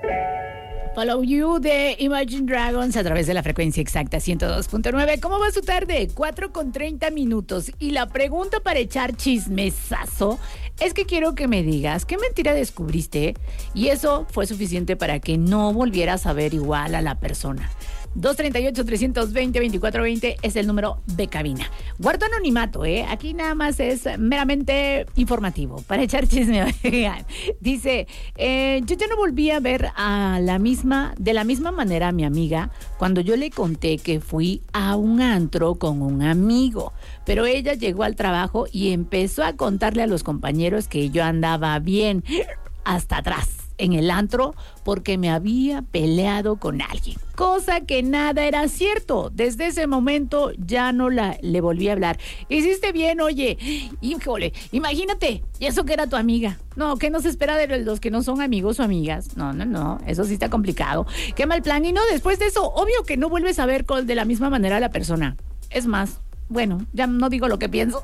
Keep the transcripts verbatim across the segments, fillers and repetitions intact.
Follow You de Imagine Dragons a través de la frecuencia exacta ciento dos punto nueve. ¿Cómo va su tarde? cuatro con treinta minutos. Y la pregunta para echar chismesazo es que quiero que me digas qué mentira descubriste y eso fue suficiente para que no volvieras a ver igual a la persona. dos treinta y ocho, trescientos veinte, veinticuatro veinte es el número de cabina. Guardo anonimato, ¿eh? Aquí nada más es meramente informativo, para echar chisme. Dice, eh, yo ya no volví a ver a la misma, de la misma manera a mi amiga cuando yo le conté que fui a un antro con un amigo. Pero ella llegó al trabajo y empezó a contarle a los compañeros que yo andaba bien hasta atrás en el antro porque me había peleado con alguien, cosa que nada era cierto. Desde ese momento ya no la, le volví a hablar. Hiciste bien, oye, híjole, imagínate, y eso que era tu amiga. No, ¿qué nos espera de los que no son amigos o amigas? No, no, no, eso sí está complicado. Qué mal plan. Y no, después de eso, obvio que no vuelves a ver con, de la misma manera a la persona. Es más, bueno, ya no digo lo que pienso.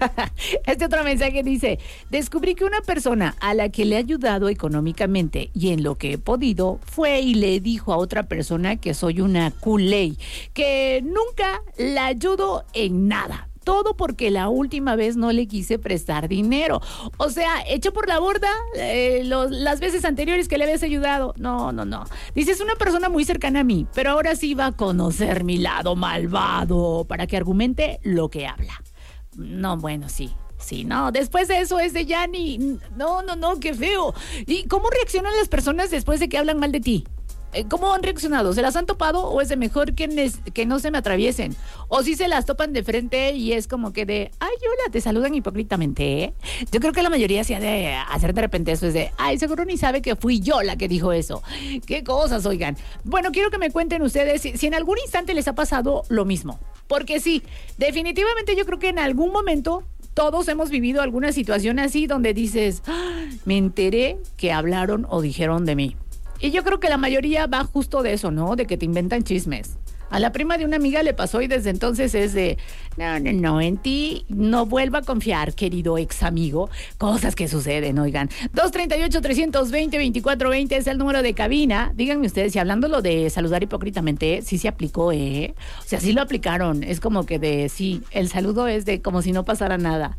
Este otro mensaje dice, descubrí que una persona a la que le he ayudado económicamente y en lo que he podido fue y le dijo a otra persona que soy una culé, que nunca la ayudo en nada. Todo porque la última vez no le quise prestar dinero. O sea, echó por la borda eh, los, las veces anteriores que le habías ayudado. No, no, no. Dice, es una persona muy cercana a mí, pero ahora sí va a conocer mi lado malvado para que argumente lo que habla. No, bueno, sí. Sí, no, después de eso es de ya ni... No, no, no, qué feo. ¿Y cómo reaccionan las personas después de que hablan mal de ti? ¿Cómo han reaccionado? ¿Se las han topado o es de mejor que, nes- que no se me atraviesen? O si se las topan de frente y es como que de, ay, hola, te saludan hipócritamente, ¿eh? Yo creo que la mayoría se ha de hacer de repente eso, es de, ay, seguro ni sabe que fui yo la que dijo eso. ¿Qué cosas, oigan? Bueno, quiero que me cuenten ustedes si, si en algún instante les ha pasado lo mismo. Porque sí, definitivamente yo creo que en algún momento todos hemos vivido alguna situación así donde dices, ah, me enteré que hablaron o dijeron de mí. Y yo creo que la mayoría va justo de eso, ¿no? De que te inventan chismes. A la prima de una amiga le pasó y desde entonces es de, no, no, no, en ti no vuelva a confiar, querido ex amigo. Cosas que suceden, oigan. dos treinta y ocho, trescientos veinte, veinticuatro veinte es el número de cabina. Díganme ustedes, si hablando lo de saludar hipócritamente, sí se aplicó, ¿eh? O sea, sí lo aplicaron. Es como que de, sí, el saludo es de como si no pasara nada.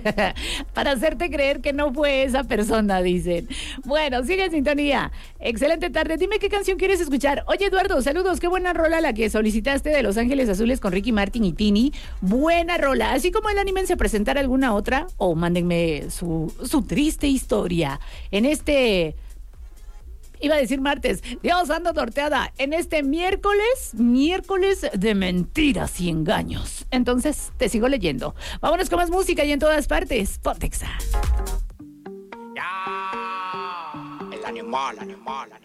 Para hacerte creer que no fue esa persona, dicen. Bueno, sigue en sintonía. Excelente tarde. Dime qué canción quieres escuchar. Oye, Eduardo, saludos. Qué buena rola la que solicitaste de Los Ángeles Azules con Ricky Martin y Tini. Buena rola. Así como el anímense a presentar alguna otra o mándenme su, su triste historia en este... Iba a decir martes. Dios, ando torteada. En este miércoles, miércoles de mentiras y engaños. Entonces, te sigo leyendo. Vámonos con más música y en todas partes. Pontexa. Ya, el animal, animal, animal.